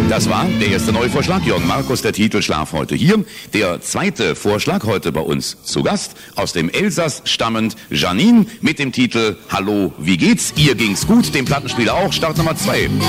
Das war der erste neue Vorschlag. Jörn Markus, der Titel Schlaf heute hier. Der zweite Vorschlag heute bei uns zu Gast. Aus dem Elsass stammend Janine mit dem Titel Hallo, wie geht's? Ihr ging's gut, dem Plattenspieler auch. Start Nummer 2.